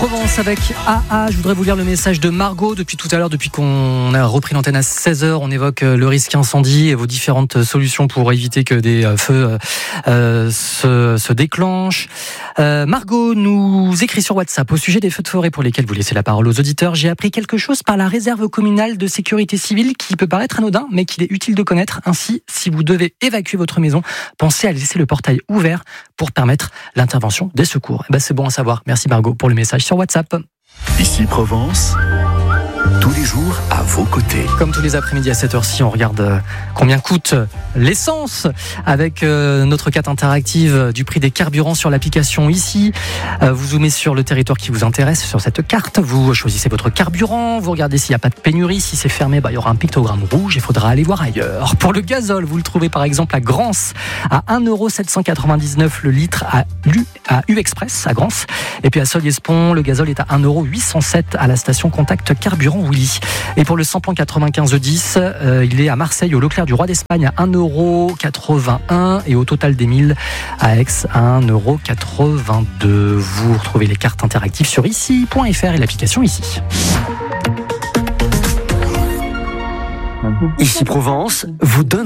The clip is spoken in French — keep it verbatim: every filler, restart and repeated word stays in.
Provence avec A A. Je voudrais vous lire le message de Margot. Depuis tout à l'heure, depuis qu'on a repris l'antenne à seize heures, on évoque le risque incendie et vos différentes solutions pour éviter que des feux euh, se, se déclenchent. Euh, Margot nous écrit sur WhatsApp au sujet des feux de forêt pour lesquels vous laissez la parole aux auditeurs. J'ai appris quelque chose par la réserve communale de sécurité civile qui peut paraître anodin, mais qu'il est utile de connaître. Ainsi, si vous devez évacuer votre maison, pensez à laisser le portail ouvert pour permettre l'intervention des secours. Eh ben, c'est bon à savoir. Merci Margot pour le message sur WhatsApp. Ici Provence, tous les jours à vos côtés. Comme tous les après-midi à cette heure-ci, on regarde combien coûte l'essence avec notre carte interactive du prix des carburants sur l'application ici. Vous zoomez sur le territoire qui vous intéresse sur cette carte, vous choisissez votre carburant, vous regardez s'il n'y a pas de pénurie, si c'est fermé, bah, il y aura un pictogramme rouge, il faudra aller voir ailleurs. Pour le gazole, vous le trouvez par exemple à Grance à un euro sept cent quatre-vingt-dix-neuf le litre à U, à U-Express à Grance. Et puis à Solliès-Pont, le gazole est à un euro huit cent sept à la station Contact Carburant Willy. Et pour le samplon quatre-vingt-quinze dix, euh, il est à Marseille au Leclerc du Roi d'Espagne à un euro quatre-vingt-un et au Total des Milles à Aix à un euro quatre-vingt-deux. Vous retrouvez les cartes interactives sur ici point f r et l'application ici. Ici Provence vous donne